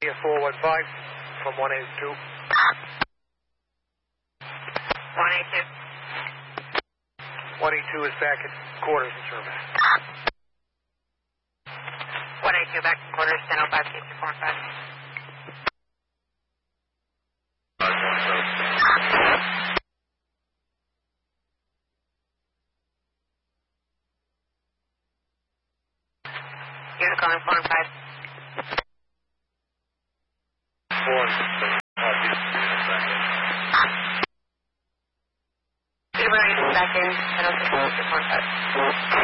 415 from 182. 182. 182 is back at quarters in service. 182 back to quarters, 1005, keep 415. Unit calling 415. 4 Back in, 1006, 415.